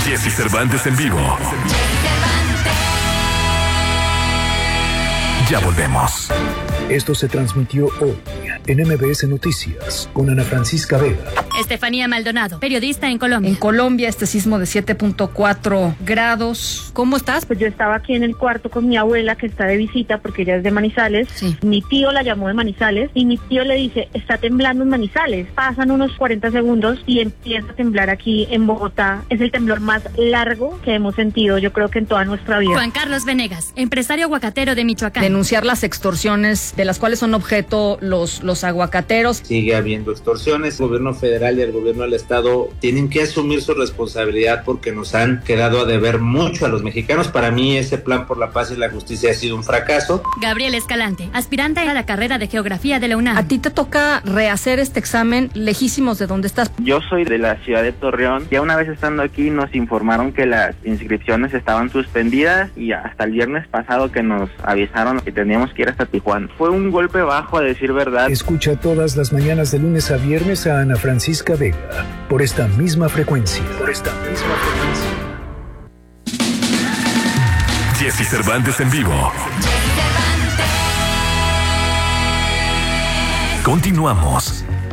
Jesse Cervantes en vivo. Ya volvemos. Esto se transmitió hoy en MBS Noticias con Ana Francisca Vega. Estefanía Maldonado, periodista en Colombia. En Colombia, este sismo de 7.4 grados. ¿Cómo estás? Pues yo estaba aquí en el cuarto con mi abuela, que está de visita porque ella es de Manizales. Sí. Mi tío la llamó de Manizales y mi tío le dice, está temblando en Manizales. Pasan unos 40 segundos y empieza a temblar aquí en Bogotá. Es el temblor más largo que hemos sentido, yo creo que en toda nuestra vida. Juan Carlos Venegas, empresario aguacatero de Michoacán. Denunciar las extorsiones de las cuales son objeto los aguacateros. Sigue habiendo extorsiones. El gobierno federal y el gobierno del estado tienen que asumir su responsabilidad porque nos han quedado a deber mucho a los mexicanos. Para mí ese plan por la paz y la justicia ha sido un fracaso. Gabriel Escalante, aspirante a la carrera de geografía de la UNAM. A ti te toca rehacer este examen lejísimos de donde estás. Yo soy de la ciudad de Torreón. Ya una vez estando aquí nos informaron que las inscripciones estaban suspendidas y hasta el viernes pasado que nos avisaron que teníamos que ir hasta Tijuana. Fue un golpe bajo, a decir verdad. Escucha todas las mañanas de lunes a viernes a Ana Francisca Vega por esta misma frecuencia. Jesse Cervantes en vivo. Continuamos.